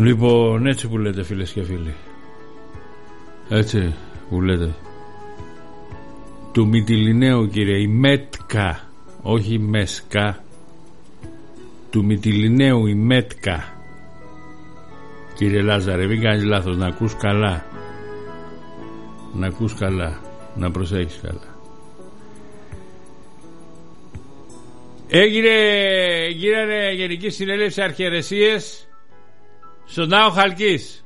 Λοιπόν, έτσι που λέτε φίλες και φίλοι. Έτσι που λέτε. Του Μυτιληναίου, κύριε, η Μέτκα, όχι η Μέσκα. Του Μυτιληναίου η Μέτκα. Κύριε Λάζαρε, μην κάνεις λάθος, να ακούς καλά. Να ακούς καλά, να προσέχεις καλά. Γίνανε Γενική Συνέλευση Αρχιερεσίες στον Ναό Χαλκής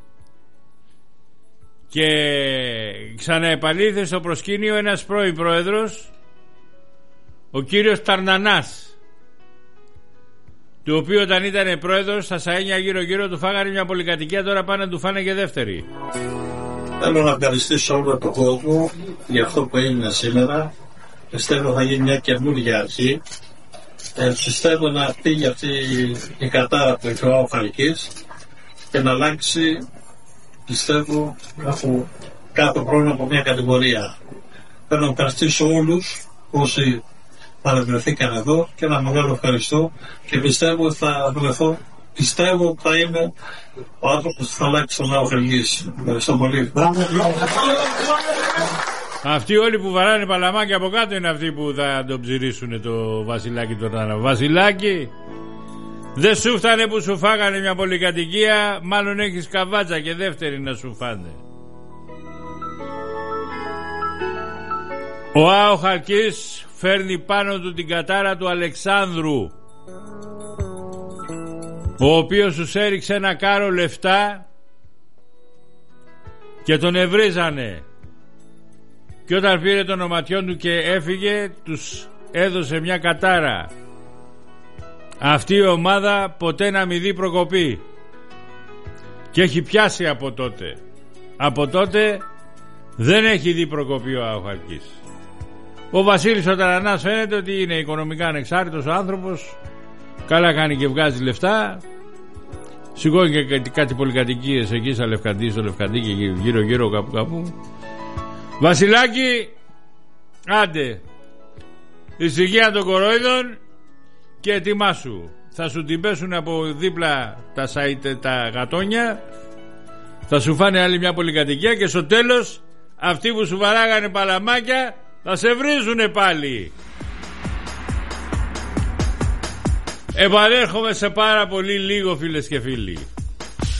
και ξαναεπαλήθησε στο προσκήνιο ένας πρώην πρόεδρος, ο κύριος Ταρνανάς, του οποίου όταν ήταν πρόεδρος στα Σαένια γύρω γύρω του φάγανε μια πολυκατοικία, τώρα πάνε να του φάνε και δεύτερη. Θέλω να ευχαριστήσω όλο τον κόσμο για αυτό που έγινε σήμερα. Πιστεύω θα γίνει μια καινούργια αρχή. Πιστεύω να φύγει αυτή η κατάρα του Ναού Χαλκής και να αλλάξει, πιστεύω, από κάθε πρόβλημα από μια κατηγορία. Θέλω να ευχαριστήσω όλους όσοι παρευρεθήκαν εδώ και ένα μεγάλο ευχαριστώ και πιστεύω θα βρεθώ. Πιστεύω ότι θα είμαι ο άνθρωπος που θα αλλάξει τον Ναό Χαλκής. Ευχαριστώ πολύ. Αυτοί όλοι που βαράνε παλαμάκια από κάτω είναι αυτοί που θα τον ψηρίσουν το Βασιλάκι τον Τάνα. Βασιλάκι, δεν σου φτάνε που σου φάγανε μια πολυκατοικία, μάλλον έχεις καβάτσα και δεύτερη να σου φάνε. Ο Ναός Χαλκής φέρνει πάνω του την κατάρα του Αλεξάνδρου, ο οποίος τους έριξε ένα κάρο λεφτά και τον ευρίζανε. Και όταν πήρε τον οματιόν του και έφυγε, τους έδωσε μια κατάρα. Αυτή η ομάδα ποτέ να μην δει προκοπή. Και έχει πιάσει από τότε. Από τότε δεν έχει δει προκοπή ο Ναός Χαλκής. Ο Βασίλης ο Ταρανάς φαίνεται ότι είναι οικονομικά ανεξάρτητος ο άνθρωπος. Καλά κάνει και βγάζει λεφτά. Σηκώνει και κάτι πολυκατοικίες εκεί στα Λευκαντή, στο Λευκαντή και γύρω γύρω κάπου. Βασιλάκι, άντε, ησυχία των κορόιδων και ετοιμάσου. Θα σου την πέσουν από δίπλα τα γατόνια, θα σου φάνε άλλη μια πολυκατοικία και στο τέλος αυτοί που σου βαράγανε παλαμάκια θα σε βρίζουνε πάλι. Επανέρχομαι σε πάρα πολύ λίγο, φίλες και φίλοι.